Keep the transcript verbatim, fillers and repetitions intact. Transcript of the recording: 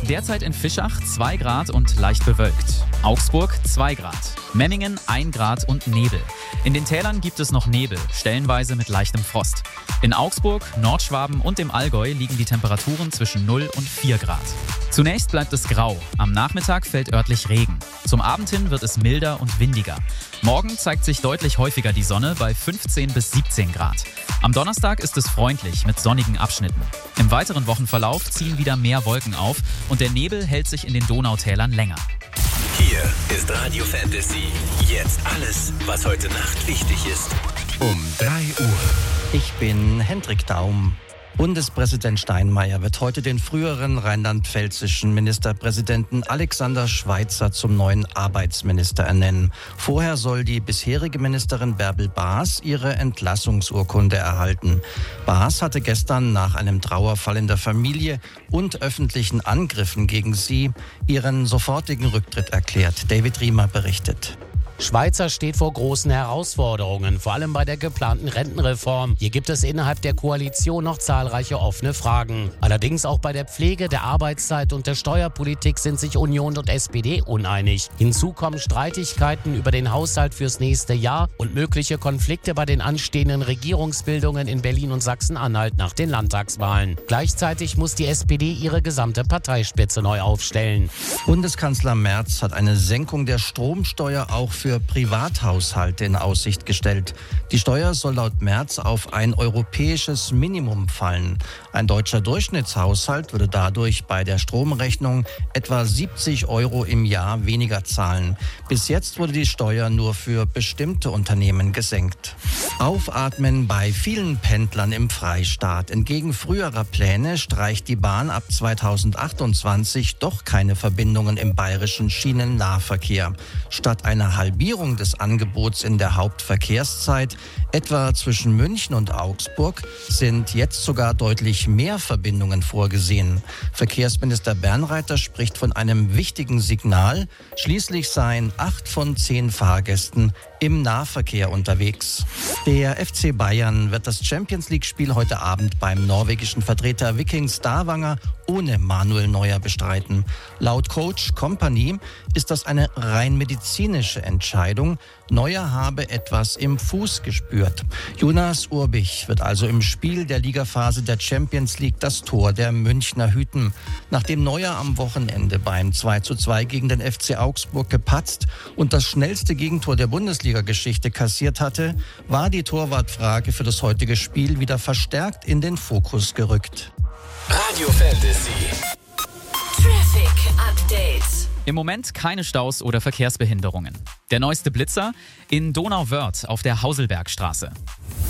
Derzeit in Fischach zwei Grad und leicht bewölkt. Augsburg zwei Grad. Memmingen ein Grad und Nebel. In den Tälern gibt es noch Nebel, stellenweise mit leichtem Frost. In Augsburg, Nordschwaben und dem Allgäu liegen die Temperaturen zwischen null und vier Grad. Zunächst bleibt es grau. Am Nachmittag fällt örtlich Regen. Zum Abend hin wird es milder und windiger. Morgen zeigt sich deutlich häufiger die Sonne bei fünfzehn bis siebzehn Grad. Am Donnerstag ist es freundlich mit sonnigen Abschnitten. Im weiteren Wochenverlauf ziehen wieder mehr Wolken auf und der Nebel hält sich in den Donautälern länger. Hier ist Radio Fantasy. Jetzt alles, was heute Nacht wichtig ist. Um drei Uhr. Ich bin Hendrik Daum. Bundespräsident Steinmeier wird heute den früheren rheinland-pfälzischen Ministerpräsidenten Alexander Schweitzer zum neuen Arbeitsminister ernennen. Vorher soll die bisherige Ministerin Bärbel Baas ihre Entlassungsurkunde erhalten. Baas hatte gestern nach einem Trauerfall in der Familie und öffentlichen Angriffen gegen sie ihren sofortigen Rücktritt erklärt. David Riemer berichtet. Schweitzer steht vor großen Herausforderungen, vor allem bei der geplanten Rentenreform. Hier gibt es innerhalb der Koalition noch zahlreiche offene Fragen. Allerdings auch bei der Pflege, der Arbeitszeit und der Steuerpolitik sind sich Union und S P D uneinig. Hinzu kommen Streitigkeiten über den Haushalt fürs nächste Jahr und mögliche Konflikte bei den anstehenden Regierungsbildungen in Berlin und Sachsen-Anhalt nach den Landtagswahlen. Gleichzeitig muss die S P D ihre gesamte Parteispitze neu aufstellen. Bundeskanzler Merz hat eine Senkung der Stromsteuer auch für für Privathaushalte in Aussicht gestellt. Die Steuer soll laut Merz auf ein europäisches Minimum fallen. Ein deutscher Durchschnittshaushalt würde dadurch bei der Stromrechnung etwa siebzig Euro im Jahr weniger zahlen. Bis jetzt wurde die Steuer nur für bestimmte Unternehmen gesenkt. Aufatmen bei vielen Pendlern im Freistaat. Entgegen früherer Pläne streicht die Bahn ab zweitausendachtundzwanzig doch keine Verbindungen im bayerischen Schienennahverkehr. Statt einer Halbierung des Angebots in der Hauptverkehrszeit, etwa zwischen München und Augsburg, sind jetzt sogar deutlich mehr Verbindungen vorgesehen. Verkehrsminister Bernreiter spricht von einem wichtigen Signal. Schließlich seien acht von zehn Fahrgästen im Nahverkehr unterwegs. Der F C Bayern wird das Champions-League-Spiel heute Abend beim norwegischen Vertreter Viking Stavanger ohne Manuel Neuer bestreiten. Laut Coach Kompany ist das eine rein medizinische Entscheidung. Neuer habe etwas im Fuß gespürt. Jonas Urbich wird also im Spiel der Ligaphase der Champions League das Tor der Münchner hüten. Nachdem Neuer am Wochenende beim zwei zu zwei gegen den F C Augsburg gepatzt und das schnellste Gegentor der Bundesliga-Geschichte kassiert hatte, war die Torwartfrage für das heutige Spiel wieder verstärkt in den Fokus gerückt. Radio Fantasy. Traffic Update. Im Moment keine Staus oder Verkehrsbehinderungen. Der neueste Blitzer in Donauwörth auf der Hauselbergstraße.